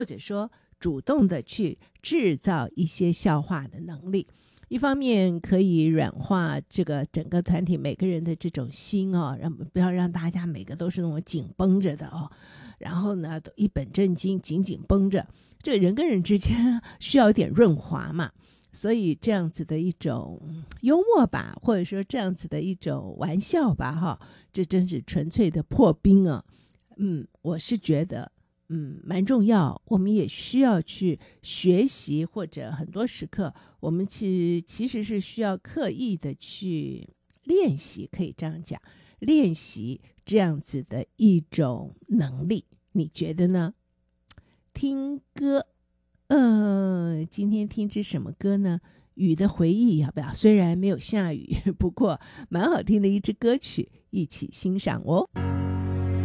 或者说主动的去制造一些笑话的能力。一方面可以软化这个整个团体每个人的这种心哦，不要让大家每个都是那种紧绷着的哦，然后呢都一本正经紧紧绷着，这个人跟人之间需要一点润滑嘛，所以这样子的一种幽默吧，或者说这样子的一种玩笑吧哈，这真是纯粹的破冰啊。我是觉得蛮重要，我们也需要去学习，或者很多时刻我们其实是需要刻意的去练习，可以这样讲，练习这样子的一种能力，你觉得呢？听歌，今天听支什么歌呢？雨的回忆要不要？虽然没有下雨，不过蛮好听的一支歌曲，一起欣赏哦。